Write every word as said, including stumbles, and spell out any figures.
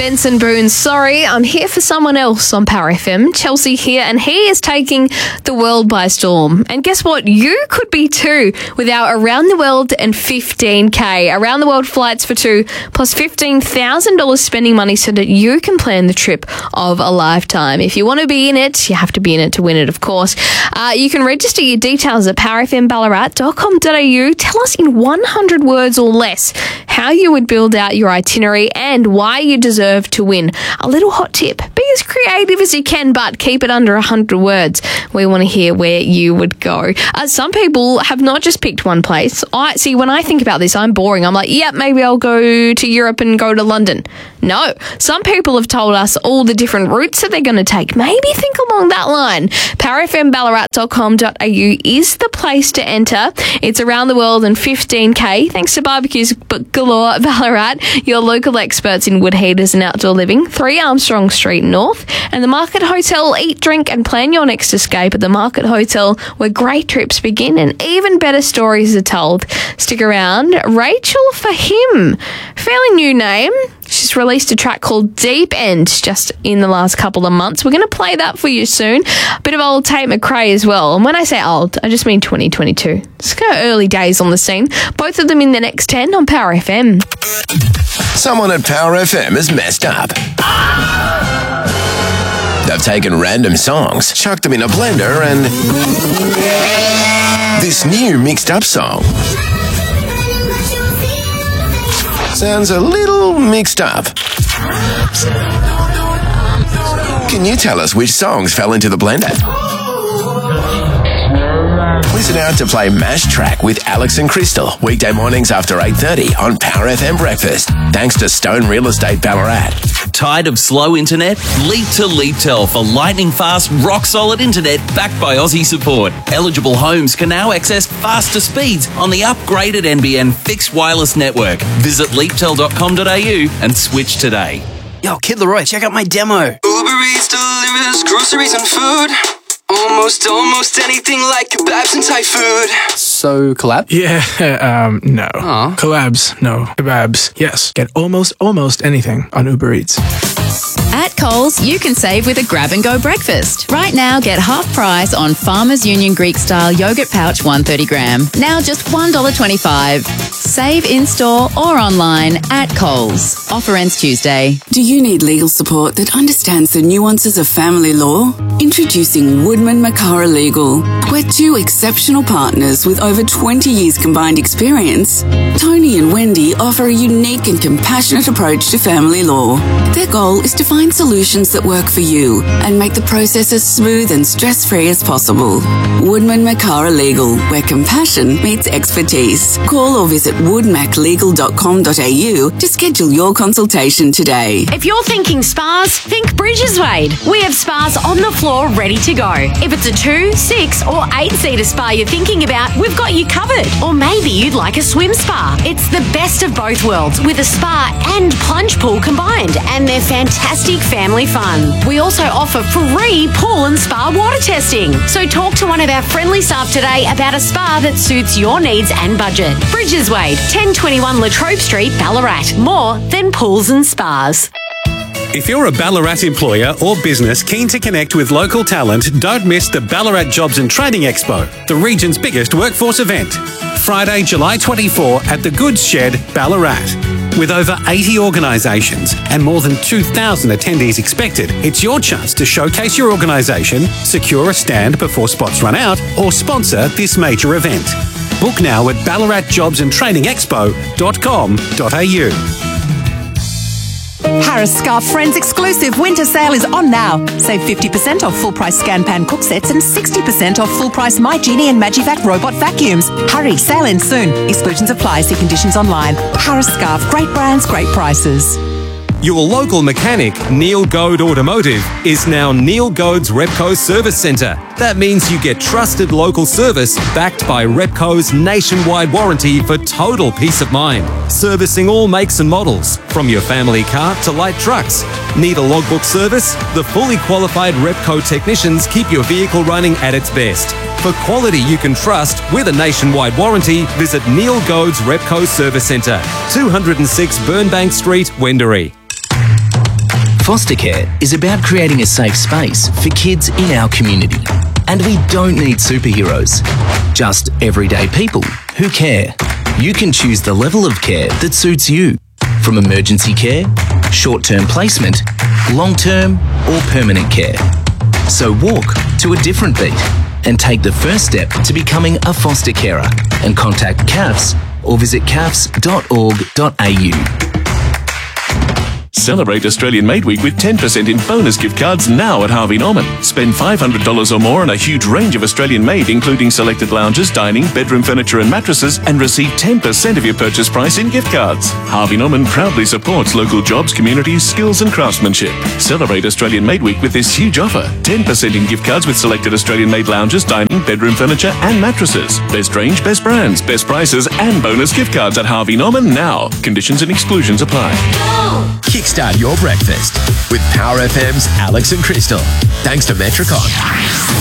Benson Boone. Sorry, I'm here for someone else on Power F M. Chelsea here, and he is taking the world by storm. And guess what? You could be too with our Around the World and fifteen K. Around the World flights for two, plus fifteen thousand dollars spending money so that you can plan the trip of a lifetime. If you want to be in it, you have to be in it to win it, of course. Uh, you can register your details at power f m ballarat dot com dot a u. Tell us in one hundred words or less how you would build out your itinerary and why you deserve to win. A little hot tip: be as creative as you can, but keep it under one hundred words. We want to hear where you would go. Uh, some people have not just picked one place. I see, when I think about this, I'm boring. I'm like, yeah, maybe I'll go to Europe and go to London. No, some people have told us all the different routes that they're going to take. Maybe think along that line. power f m ballarat dot com dot a u is the place to enter. It's Around the World and fifteen K. Thanks to Barbecues Galore Ballarat, your local experts in wood heaters and outdoor living. three Armstrong Street North. And the Market Hotel. Eat, drink and plan your next escape at the Market Hotel, where great trips begin and even better stories are told. Stick around. Rachel Fahim, fairly new name. She's released a track called Deep End just in the last couple of months. We're going to play that for you soon. A bit of old Tate McRae as well. And when I say old, I just mean twenty twenty-two. It's kind of early days on the scene. Both of them in the next ten on Power F M. Someone at Power F M has messed up. They've taken random songs, chucked them in a blender, and this new mixed up song sounds a little mixed up. Can you tell us which songs fell into the blender? Listen out to play Mash Track with Alex and Crystal, weekday mornings after eight thirty on Power F M Breakfast. Thanks to Stone Real Estate Ballarat. Tired of slow internet? Leap to LeapTel for lightning fast, rock solid internet backed by Aussie support. Eligible homes can now access faster speeds on the upgraded N B N fixed wireless network. Visit leap tel dot com dot a u and switch today. Yo, Kid Leroy, check out my demo. Uber Eats delivers groceries and food. Almost, almost anything like kebabs and Thai food. So, collab? Yeah, um, no. Aw. Collabs, no. Kebabs, yes. Get almost, almost anything on Uber Eats. At Coles, you can save with a grab-and-go breakfast. Right now, get half price on Farmers Union Greek-style yogurt pouch one hundred thirty gram. Now just one dollar twenty-five. Save in-store or online at Coles. Offer ends Tuesday. Do you need legal support that understands the nuances of family law? Introducing Woodman Makara Legal. We're two exceptional partners with over twenty years combined experience. Tony and Wendy offer a unique and compassionate approach to family law. Their goal is to find solutions that work for you and make the process as smooth and stress-free as possible. Woodman Makara Legal, where compassion meets expertise. Call or visit wood mac legal dot com dot a u to schedule your consultation today. If you're thinking spas, think Bridges Wade. We have spas on the floor ready to go. If it's a two, six or eight-seater spa you're thinking about, we've got you covered. Or maybe you'd like a swim spa. It's the best of both worlds with a spa and plunge pool combined, and they're fantastic family fun. We also offer free pool and spa water testing. So talk to one of our friendly staff today about a spa that suits your needs and budget. Bridges Wade, ten twenty-one Latrobe Street, Ballarat. More than pools and spas. If you're a Ballarat employer or business keen to connect with local talent, don't miss the Ballarat Jobs and Training Expo, the region's biggest workforce event. Friday, July twenty-fourth at the Goods Shed, Ballarat. With over eighty organisations and more than two thousand attendees expected, it's your chance to showcase your organisation, secure a stand before spots run out, or sponsor this major event. Book now at ballarat jobs and training expo dot com dot a u. Harris Scarf Friends exclusive winter sale is on now. Save fifty percent off full price Scan Pan cook sets and sixty percent off full price My Genie and Magivac robot vacuums. Hurry, sale ends soon. Exclusions apply. See conditions online. Harris Scarf, great brands, great prices. Your local mechanic, Neil Goad Automotive, is now Neil Goad's Repco Service Centre. That means you get trusted local service backed by Repco's nationwide warranty for total peace of mind. Servicing all makes and models, from your family car to light trucks. Need a logbook service? The fully qualified Repco technicians keep your vehicle running at its best. For quality you can trust with a nationwide warranty, visit Neil Goad's Repco Service Centre, two oh six Burnbank Street, Wendouree. Foster care is about creating a safe space for kids in our community. And we don't need superheroes, just everyday people who care. You can choose the level of care that suits you, from emergency care, short-term placement, long-term or permanent care. So walk to a different beat and take the first step to becoming a foster carer and contact C A F S or visit c a f s dot org dot a u. Celebrate Australian Made Week with ten percent in bonus gift cards now at Harvey Norman. Spend five hundred dollars or more on a huge range of Australian made, including selected lounges, dining, bedroom furniture and mattresses, and receive ten percent of your purchase price in gift cards. Harvey Norman proudly supports local jobs, communities, skills and craftsmanship. Celebrate Australian Made Week with this huge offer. ten percent in gift cards with selected Australian made lounges, dining, bedroom furniture and mattresses. Best range, best brands, best prices and bonus gift cards at Harvey Norman now. Conditions and exclusions apply. Kickstart your breakfast with Power F M's Alex and Crystal. Thanks to Metricon.